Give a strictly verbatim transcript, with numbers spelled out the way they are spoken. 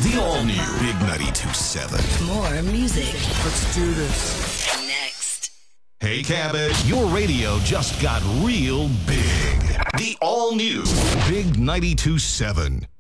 The all-new Big ninety-two point seven. More music. Let's do this. Next. Hey, Cabot, your radio just got real big. The all-new Big ninety-two point seven.